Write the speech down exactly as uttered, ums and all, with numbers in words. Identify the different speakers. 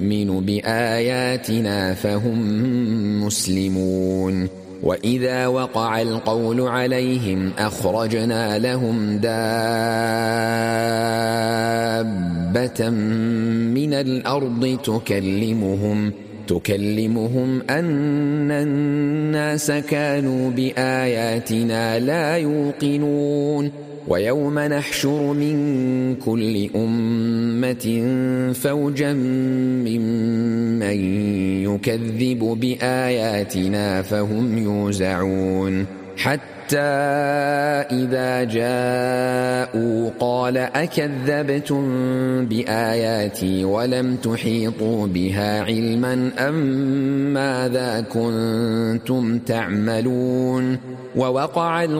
Speaker 1: يؤمن بآياتنا فهم مسلمون وإذا وقع القول عليهم أخرجنا لهم دابة من الأرض تكلمهم تكلمهم أن الناس كانوا بآياتنا لا يوقنون ويوم نحشر من كل أمة فوجا ممن يكذب بآياتنا فهم يوزعون حتى إذا جاءوا قال أكذبتم بآياتي ولم تحيطوا بها علما أم ماذا كنتم تعملون ووقع